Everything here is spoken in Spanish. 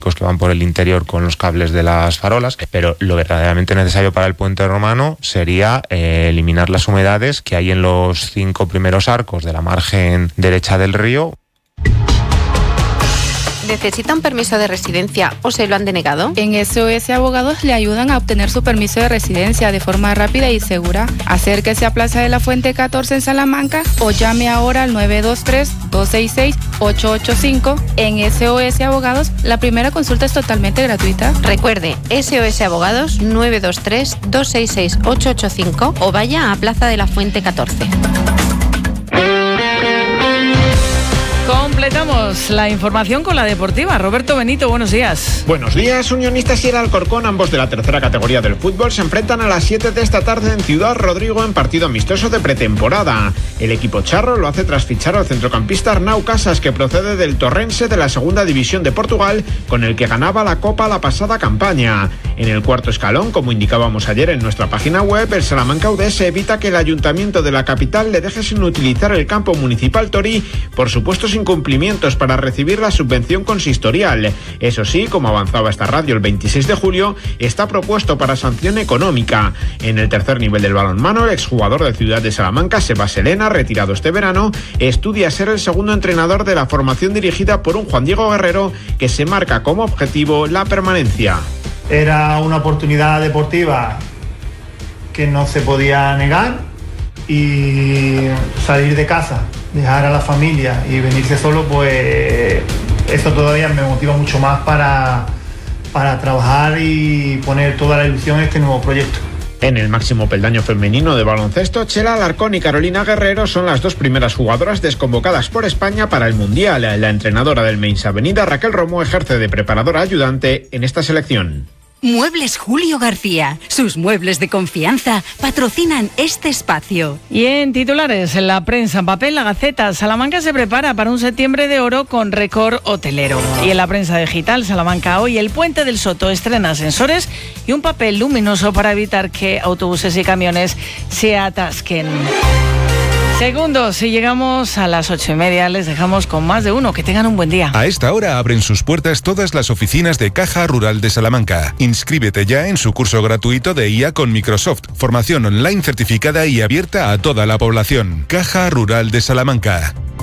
que van por el interior con los cables de las farolas, pero lo verdaderamente necesario para el puente romano sería eliminar las humedades que hay en los 5 primeros arcos de la margen derecha del río. ¿Necesita un permiso de residencia o se lo han denegado? En SOS Abogados le ayudan a obtener su permiso de residencia de forma rápida y segura. Acérquese a Plaza de la Fuente 14 en Salamanca o llame ahora al 923-266-885. En SOS Abogados, la primera consulta es totalmente gratuita. Recuerde, SOS Abogados 923-266-885 o vaya a Plaza de la Fuente 14. Completamos la información con la deportiva. Roberto Benito, buenos días. Buenos días. Unionistas y el Alcorcón, ambos de la tercera categoría del fútbol, se enfrentan a las 7 de esta tarde en Ciudad Rodrigo en partido amistoso de pretemporada. El equipo charro lo hace tras fichar al centrocampista Arnau Casas, que procede del Torrense de la segunda división de Portugal, con el que ganaba la Copa la pasada campaña. En el cuarto escalón, como indicábamos ayer en nuestra página web, el Salamanca UDS evita que el ayuntamiento de la capital le deje sin utilizar el campo municipal Torí por supuestos incumplimientos para recibir la subvención consistorial. Eso sí, como avanzaba esta radio el 26 de julio, está propuesto para sanción económica. En el tercer nivel del balonmano, el exjugador de Ciudad de Salamanca, Sebas Elena, retirado este verano, estudia ser el segundo entrenador de la formación dirigida por un Juan Diego Guerrero que se marca como objetivo la permanencia. Era una oportunidad deportiva que no se podía negar y salir de casa, dejar a la familia y venirse solo, pues eso todavía me motiva mucho más para trabajar y poner toda la ilusión en este nuevo proyecto. En el máximo peldaño femenino de baloncesto, Chela Alarcón y Carolina Guerrero son las dos primeras jugadoras desconvocadas por España para el Mundial. La entrenadora del Mainz Avenida, Raquel Romo, ejerce de preparadora ayudante en esta selección. Muebles Julio García. Sus muebles de confianza patrocinan este espacio. Y en titulares, en la prensa en papel, La Gaceta, Salamanca se prepara para un septiembre de oro con récord hotelero. Y en la prensa digital, Salamanca hoy, el Puente del Soto estrena sensores y un papel luminoso para evitar que autobuses y camiones se atasquen. Segundos, si llegamos a las 8:30, les dejamos con más de uno. Que tengan un buen día. A esta hora abren sus puertas todas las oficinas de Caja Rural de Salamanca. Inscríbete ya en su curso gratuito de IA con Microsoft. Formación online certificada y abierta a toda la población. Caja Rural de Salamanca.